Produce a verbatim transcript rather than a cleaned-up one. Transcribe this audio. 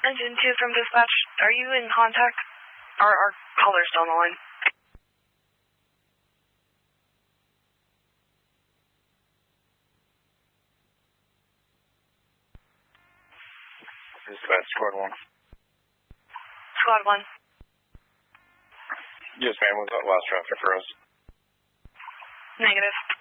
Engine two from dispatch. Are you in contact? Our, our caller's still on the line. Dispatch, squad one. Squad one. Yes, ma'am. Was that last traffic for us? Negative.